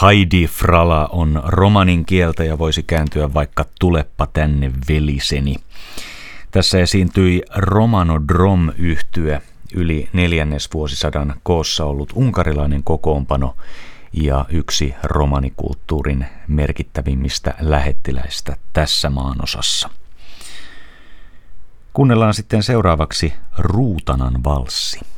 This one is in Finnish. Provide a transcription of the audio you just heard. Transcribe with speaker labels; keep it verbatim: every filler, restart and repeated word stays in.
Speaker 1: Heidi Frala on romanin kieltä ja voisi kääntyä vaikka Tuleppa tänne veliseni. Tässä esiintyi Romano Drom-yhtye, yli neljännesvuosisadan koossa ollut unkarilainen kokoonpano ja yksi romanikulttuurin merkittävimmistä lähettiläistä tässä maanosassa. Kuunnellaan sitten seuraavaksi Ruutanan valssi.